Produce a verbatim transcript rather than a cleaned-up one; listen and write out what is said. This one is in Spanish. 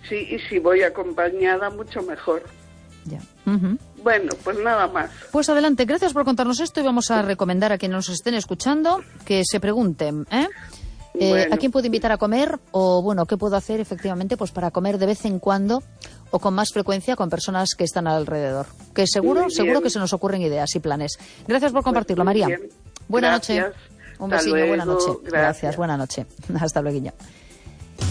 Sí, y si voy acompañada, mucho mejor. Ya. Uh-huh. Bueno, pues nada más. Pues adelante, gracias por contarnos esto y vamos a recomendar a quienes nos estén escuchando que se pregunten, ¿eh? Eh, Bueno. ¿A quién puedo invitar a comer? O, bueno, ¿qué puedo hacer efectivamente pues para comer de vez en cuando o con más frecuencia con personas que están alrededor? Que seguro, seguro que se nos ocurren ideas y planes. Gracias por compartirlo, pues María. bien. Buena Gracias. noche. Un Hasta besito, luego. buena noche. Gracias. Gracias, buena noche. Hasta luego.